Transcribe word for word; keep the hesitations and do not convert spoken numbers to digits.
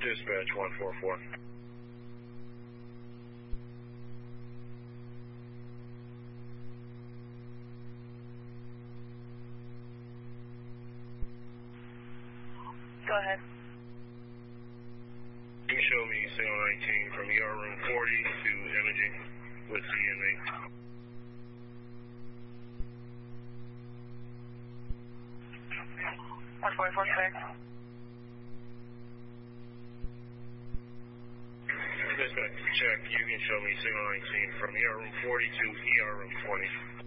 Dispatch one four four. Go ahead. Can you show me signal nineteen from E R room forty to imaging with C M A? one forty-four, clear. Dispatch, check. You can show me signal nineteen from E R room forty to E R room twenty.